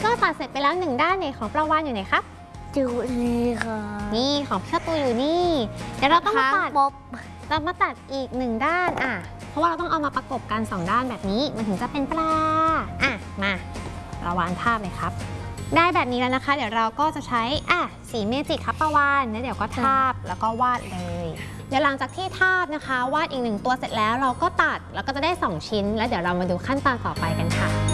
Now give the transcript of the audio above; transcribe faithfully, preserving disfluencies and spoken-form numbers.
ก็ตัดเสร็จไปแล้วหนึ่งด้านเนี่ยของปลาวาฬอยู่ไหนครับอยู่นี่ค่ะนี่ของพี่ตูอยู่นี่เดี๋ยวเราต้องมาตัดบ๊อบเรามาตัดอีกหนึ่งด้านอ่ะเพราะว่าเราต้องเอามาประกบกันสองด้านแบบนี้มันถึงจะเป็นปลาอ่ะมาเราวาดภาพเลยครับได้แบบนี้แล้วนะคะเดี๋ยวเราก็จะใช้อ่ะสีเมจิกครับปลาวาฬแล้วเดี๋ยวก็ทาบแล้วก็วาดเลยเดี๋ยวหลังจากที่ทาบนะคะวาดอีกหนึ่งตัวเสร็จแล้วเราก็ตัดแล้วก็จะได้สองชิ้นแล้วเดี๋ยวเรามาดูขั้นตอนต่อไปกันค่ะ